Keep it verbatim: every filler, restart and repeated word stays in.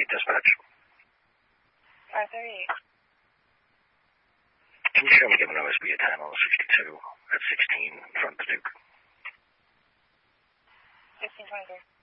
dispatch. five thirty-eight. Can you show me give an O S B a ten on the sixty-two at sixteen in front of the Duke? sixteen twenty-three.